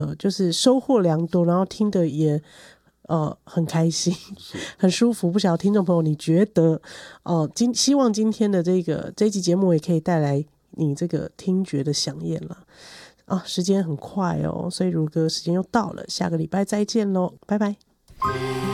就是收获良多，然后听得也很开心，很舒服。不晓得听众朋友你觉得希望今天的这一集节目也可以带来你这个听觉的响宴了啊！时间很快哦，所以如歌时间又到了，下个礼拜再见咯，拜拜。